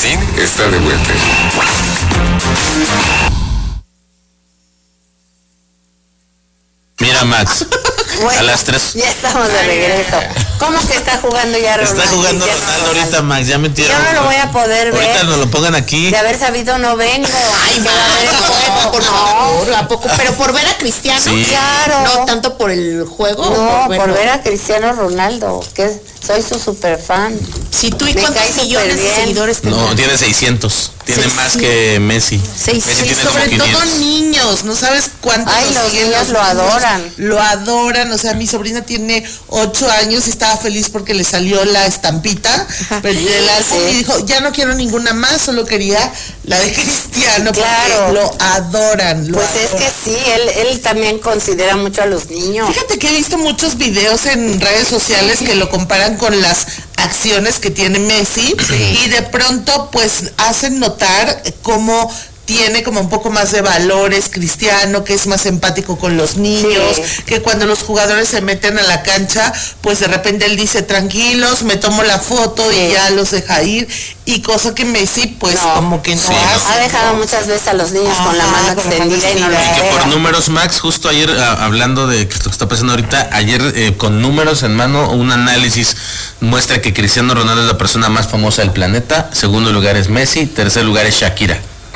Agustín está de vuelta. Mira, Max, Bueno, a las 3. Ya estamos de regreso. ¿Cómo que está jugando ya Ronaldo? Está jugando Ronaldo ahorita, Max, ya metieron. Yo no lo voy a poder ver. Ahorita nos lo pongan aquí. De haber sabido no vengo. Ay, no, por favor, ¿a poco? Pero por ver a Cristiano. Sí. Claro. No tanto por el juego. No, por verlo. ver a Cristiano Ronaldo, que soy su super fan. Si tú y Me cuántos cae millones de superbién. seguidores No, tendrás. tiene 600. Tiene Sí, más sí. que Messi. Sí, Messi sí, tiene Sobre como todo 500. niños, no sabes cuántos. Ay, los siguen, niños lo adoran. Lo adoran, o sea, mi sobrina tiene 8 años y estaba feliz porque le salió la estampita del álbum y dijo, ya no quiero ninguna más, solo quería la de Cristiano, Claro. porque lo adoran. Pues es que sí, él también considera mucho a los niños. Fíjate que he visto muchos videos en redes sociales que lo comparan con las acciones que tiene Messi y de pronto pues hacen notar cómo tiene como un poco más de valores Cristiano, que es más empático con los niños, Sí. que cuando los jugadores se meten a la cancha, pues de repente él dice, tranquilos, me tomo la foto Sí. y ya los deja ir, y cosa que Messi pues No. como que no Sí, no. hace. Ha dejado muchas veces a los niños con la Ajá, mano con la mano extendida y no los extendida. Y que por deja. números, Max, justo ayer, hablando de esto que está pasando ahorita, ayer con números en mano, un análisis muestra que Cristiano Ronaldo es la persona más famosa del planeta, segundo lugar es Messi, tercer lugar es Shakira.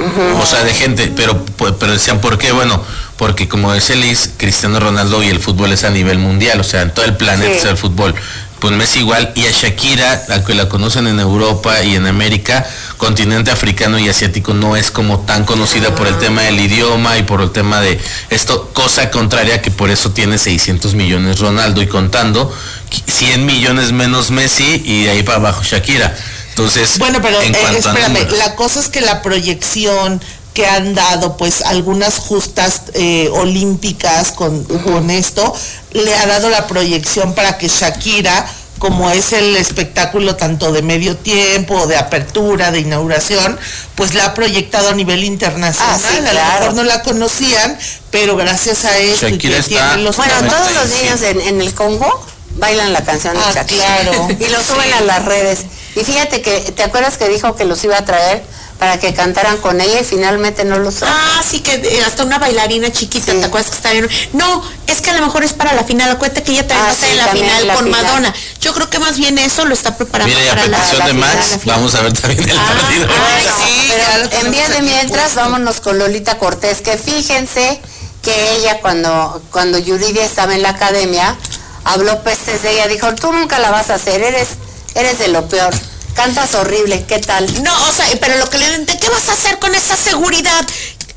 O sea, de gente, pero decían, ¿por qué? Bueno, porque como decía Liz, Cristiano Ronaldo y el fútbol es a nivel mundial, o sea, en todo el planeta Sí. es el fútbol. Pues Messi igual, y a Shakira, a que la conocen en Europa y en América, continente africano y asiático no es como tan conocida por el tema del idioma y por el tema de esto, cosa contraria que por eso tiene 600 millones Ronaldo y contando, 100 millones menos Messi y de ahí para abajo Shakira. Entonces, Bueno, pero en cuanto a espérame, números. la cosa es que la proyección que han dado pues algunas justas olímpicas con esto, le ha dado la proyección para que Shakira, como es el espectáculo tanto de medio tiempo, de apertura, de inauguración, pues la ha proyectado a nivel internacional. Ah, sí, A lo claro. mejor no la conocían, pero gracias a esto y Shakira que está- tiene los Bueno, Bueno, todos los sí. niños en el Congo bailan la canción de Ah, Shakira. claro. Y lo suben a las redes. Y fíjate que, ¿te acuerdas que dijo que los iba a traer para que cantaran con ella y finalmente no los trajo? Ah, sí, que hasta una bailarina chiquita, Sí. ¿te acuerdas que estaba bien? No, es que a lo mejor es para la final. Acuérdate que ella también va a estar sí, en la también final la con final. Madonna. Yo creo que más bien eso lo está preparando Mira, y a para la petición de final, Max, la final. vamos a ver también el partido. Bueno, Sí, ya lo pero en tenemos vía de aquí mientras puesto. vámonos con Lolita Cortés, que fíjense que ella cuando Yuridia estaba en la academia, habló pestes de ella, dijo, tú nunca la vas a hacer, eres de lo peor, cantas horrible, ¿qué tal? No, o sea, pero lo que le dije, ¿qué vas a hacer con esa seguridad?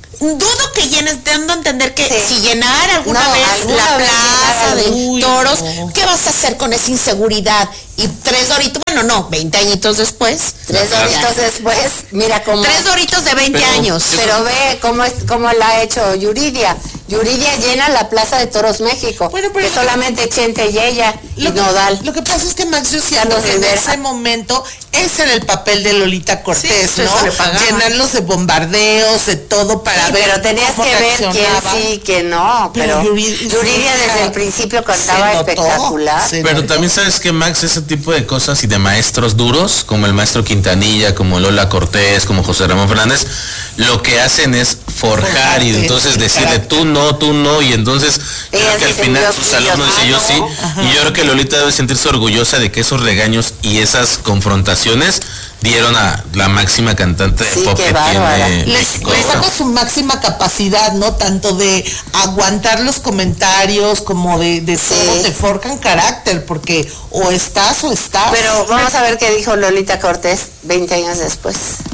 Dudo que llenes, dando a entender que Sí. si llenar alguna No, vez alguna la vez plaza llenar de Uy, toros, no. ¿qué vas a hacer con esa inseguridad? Y 3 doritos, bueno, no, 20 añitos después. 3 doritos después, mira cómo... 3 doritos de 20 Pero- años. Pero ve cómo la ha hecho Yuridia. Yuridia llena la Plaza de Toros México, Bueno, pero que solamente Chente y ella y Nodal. Lo que pasa es que Max, yo siento Carlos que en Rivera. ese momento ese era el papel de Lolita Cortés, Sí, eso ¿no? le pagaban. Llenarlos de bombardeos, de todo para Sí, ver pero tenías cómo que ver quién reaccionaba. sí, quién no. Pero Pero Yuridia desde el principio cantaba se notó, espectacular. se Pero notó. también sabes que, Max, ese tipo de cosas y de maestros duros, como el maestro Quintanilla, como Lola Cortés, como José Ramón Fernández, lo que hacen es forjar y Forjarte, entonces sí, decirle claro. tú no, y entonces Ella creo que al se final sintió sus alumnos dicen yo sí, y yo creo que Lolita debe sentirse orgullosa de que esos regaños y esas confrontaciones dieron a la máxima cantante de Sí, pop qué que bárbara. tiene Les México. saca su máxima capacidad, ¿no? Tanto de aguantar los comentarios como de todo, te forjan carácter, porque o estás o estás. Pero vamos a ver qué dijo Lolita Cortés 20 años después.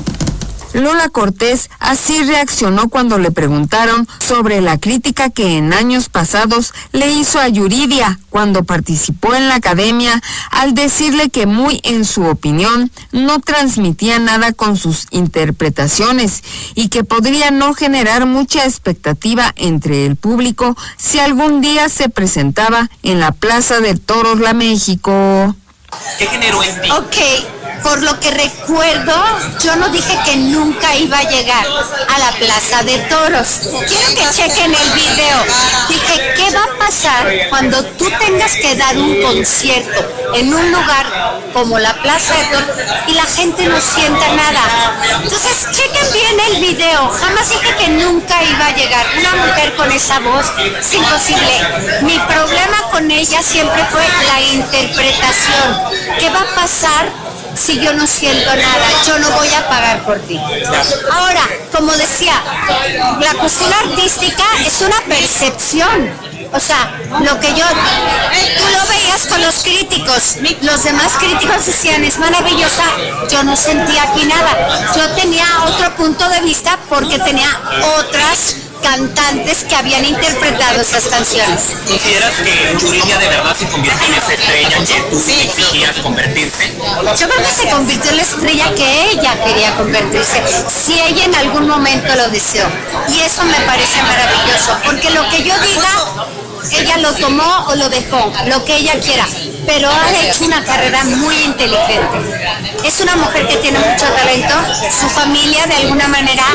Lola Cortés así reaccionó cuando le preguntaron sobre la crítica que en años pasados le hizo a Yuridia cuando participó en la academia, al decirle que muy en su opinión no transmitía nada con sus interpretaciones y que podría no generar mucha expectativa entre el público si algún día se presentaba en la Plaza de Toros La México. ¿Qué generó en ti? Ok, por lo que recuerdo, yo no dije que nunca iba a llegar a la Plaza de Toros. Quiero que chequen el video. Dije, ¿qué va a pasar cuando tú tengas que dar un concierto en un lugar como la Plaza de Toros y la gente gente no sienta nada. Entonces, chequen bien el video. Jamás dije que nunca iba a llegar. Una mujer con esa voz es imposible. Mi problema con ella siempre fue la interpretación. ¿Qué va a pasar si yo no siento nada? Yo no voy a pagar por ti. Ahora, como decía, la cuestión artística es una percepción. O sea, lo que tú lo veías con los críticos, los demás críticos decían, es maravillosa, yo no sentía aquí nada. Yo tenía otro punto de vista porque tenía otras cantantes que habían interpretado esas canciones. ¿Consideras que Yuridia de verdad se convirtió en esa estrella que tú exigías convertirse? Yo creo que se convirtió en la estrella que ella quería convertirse, si ella en algún momento lo deseó. Y eso me parece maravilloso, porque lo que yo diga, ella lo tomó o lo dejó, lo que ella quiera, pero ha hecho una carrera muy inteligente. Es una mujer que tiene mucho talento, su familia de alguna manera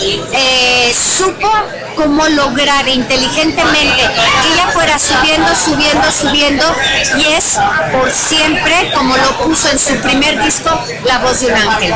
supo cómo lograr inteligentemente que ella fuera subiendo, y es por siempre, como lo puso en su primer disco, la voz de un ángel.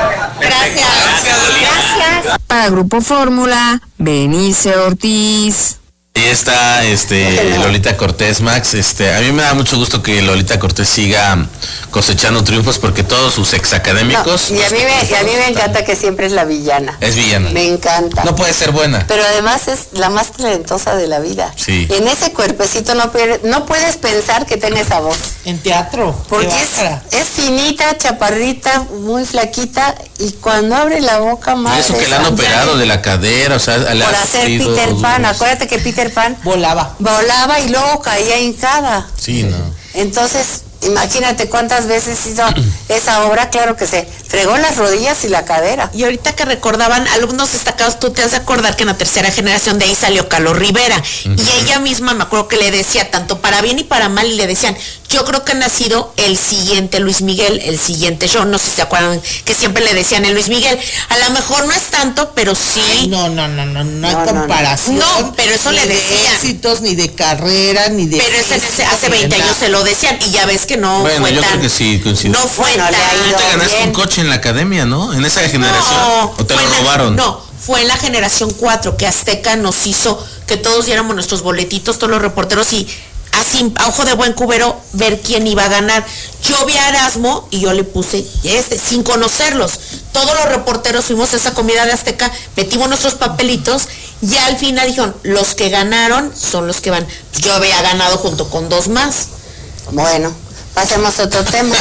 Gracias. Para Grupo Fórmula, Benice Ortiz. Ahí está Lolita Cortés, Max. A mí me da mucho gusto que Lolita Cortés siga cosechando triunfos porque todos sus exacadémicos. Y a mí me encanta que siempre es la villana. Es villana. Me encanta. No puede ser buena. Pero además es la más talentosa de la vida. Sí. En ese cuerpecito no puedes pensar que tenga esa voz. En teatro. Porque es finita, chaparrita, muy flaquita, y cuando abre la boca, madre. Y eso que le han operado de la cadera, o sea, por hacer Peter Pan. Acuérdate que Peter Pan volaba y luego caía hincada. Sí, no. Entonces, imagínate cuántas veces hizo esa obra. Claro que se fregó las rodillas y la cadera. Y ahorita que recordaban alumnos destacados, tú te has de acordar que en la tercera generación de ahí salió Carlos Rivera. Y ella misma, me acuerdo que le decía, tanto para bien y para mal, y le decían, yo creo que ha nacido el siguiente Luis Miguel, el siguiente yo. No sé si se acuerdan que siempre le decían el Luis Miguel. A lo mejor no es tanto, pero sí. Ay, no hay comparación. No, pero eso le decían. Ni de éxitos, ni de carrera, ni de... Pero hace 20 años se lo decían, y ya ves que no bueno, fue yo tan... creo que sí, coincido. No fue Bueno, tan... Tú te ganaste un coche en la academia, ¿no? En esa generación. ¿O te lo robaron? No, fue en la generación 4 que Azteca nos hizo que todos diéramos nuestros boletitos, todos los reporteros, y así, a ojo de buen cubero, ver quién iba a ganar. Yo vi a Erasmo y yo le puse sin conocerlos. Todos los reporteros fuimos a esa comida de Azteca, metimos nuestros papelitos, y al final dijeron, los que ganaron son los que van. Yo había ganado junto con 2 más. Bueno, pasemos a otro tema.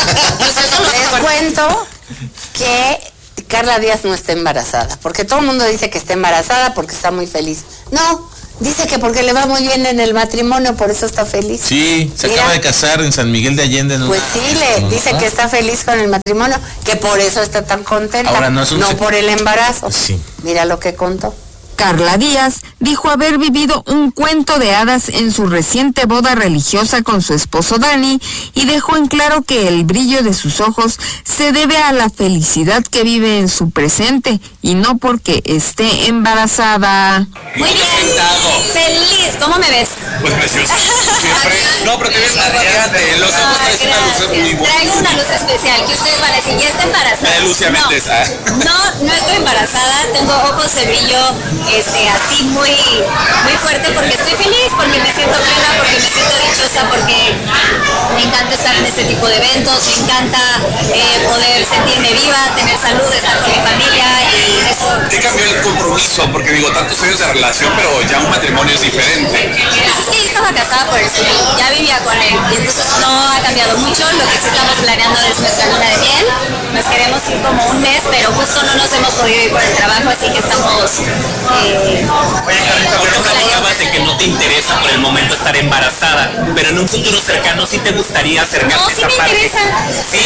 Les cuento que Carla Díaz no está embarazada, porque todo el mundo dice que está embarazada porque está muy feliz. No, dice que porque le va muy bien en el matrimonio, por eso está feliz. Sí, se acaba de casar en San Miguel de Allende. Pues sí, le dice que está feliz con el matrimonio, que por eso está tan contenta. Ahora no por el embarazo. Sí. Mira lo que contó. Carla Díaz dijo haber vivido un cuento de hadas en su reciente boda religiosa con su esposo Dani, y dejó en claro que el brillo de sus ojos se debe a la felicidad que vive en su presente y no porque esté embarazada. Muy bien. Feliz. ¿Cómo me ves? Pues preciosa. Siempre. No, pero te ves más radiante. Los ojos traes una luz muy buena. Traigo una luz especial que ustedes van a decir, ya está embarazada. Lucia Méndez. No estoy embarazada, tengo ojos de brillo así muy fuerte, porque estoy feliz, porque me siento plena, porque me siento dichosa, porque me encanta estar en este tipo de eventos, me encanta poder sentirme viva, tener salud, estar con mi familia, y eso. ¿Qué cambió el compromiso? Porque digo, tantos años de relación, pero ya un matrimonio es diferente. Es que yo estaba casada por el civil, ya vivía con él, y entonces no ha cambiado mucho. Lo que sí estamos planeando es nuestra luna de miel. Nos queremos ir como un mes, pero justo no nos hemos podido ir por el trabajo, así que estamos... Oye, Carlita, ahorita platicabas de que no te interesa por el momento estar embarazada, pero en un futuro cercano sí te gustaría acercarte a esa parte. interesa. ¿Sí?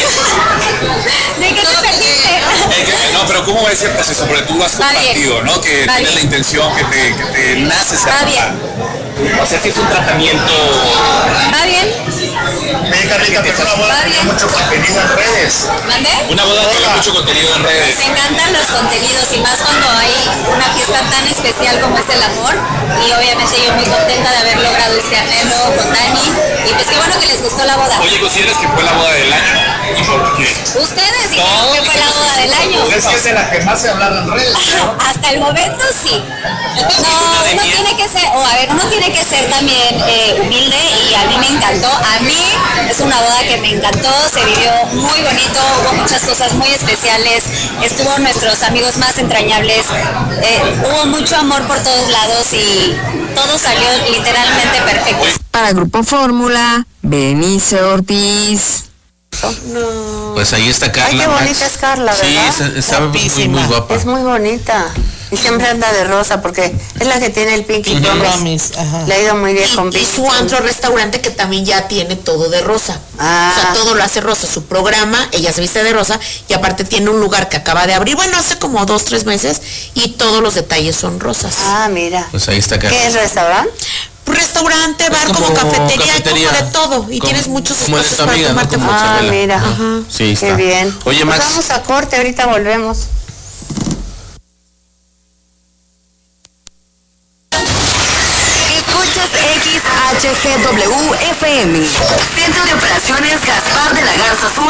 ¿De qué te perdiste? No, pero ¿cómo va ese proceso? Porque tú has compartido, ¿no? Que tienes la intención, que te nace esa Va bien. O sea, si es un tratamiento... ¿Va bien? Oye, Carlita, pero una boda tiene mucho contenido en redes. ¿Mandé? Una boda tiene mucho contenido en redes. Me encantan los contenidos, y más cuando hay una fiesta tan especial como es el amor, y obviamente yo muy contenta de haber logrado este anhelo con Dani, y pues qué bueno que les gustó la boda. Oye, ¿consideras que fue la boda del año? ¿Y por qué? Ustedes dijeron que fue la boda del ¿Crees que es de la que más se habla en redes? Hasta el momento sí. No, uno tiene que ser también humilde, y a mí me encantó. A mí es una boda que me encantó, se vivió muy bonito, hubo muchas cosas muy especiales, estuvo nuestros amigos más entrañables, hubo mucho amor por todos lados y todo salió literalmente perfecto. Para Grupo Fórmula, Benice Ortiz. Pues ahí está Carla. Ay, qué bonita es Carla, ¿verdad? Sí, está muy guapa. Es muy bonita. Y siempre anda de rosa porque es la que tiene el Pinky Promise. Le ha ido muy bien con y su antro restaurante que también ya tiene todo de rosa. O sea, todo lo hace rosa. Su programa, ella se viste de rosa y aparte tiene un lugar que acaba de abrir, bueno, hace como 2-3 meses y todos los detalles son rosas. Ah, mira. Pues ahí está Carla. ¿Qué es restaurante? Restaurante, bar, como cafetería, como de todo. Y tienes muchos espacios para tomarte fotos. Ah, mira. Ajá. Sí, está. Qué bien. Oye, Max. Pues vamos a corte, ahorita volvemos. Escuchas XHGW FM. Centro de Operaciones Gaspar de la Garza Sur